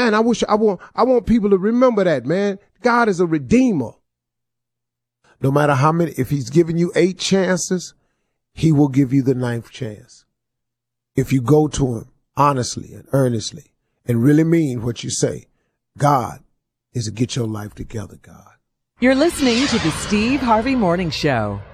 Man, I want people to remember that, man. God is a redeemer. No matter how many, if he's given you 8 chances, he will give you the 9th chance. If you go to him honestly and earnestly and really mean what you say, God is a get your life together, God. You're listening to the Steve Harvey Morning Show.